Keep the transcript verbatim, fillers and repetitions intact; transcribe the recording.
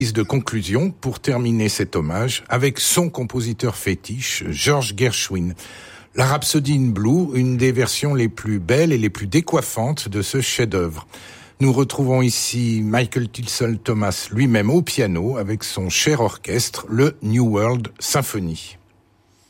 de conclusion pour terminer cet hommage avec son compositeur fétiche, George Gershwin. La Rhapsody in Blue, une des versions les plus belles et les plus décoiffantes de ce chef-d'œuvre. Nous retrouvons ici Michael Tilson Thomas lui-même au piano avec son cher orchestre, le New World Symphony.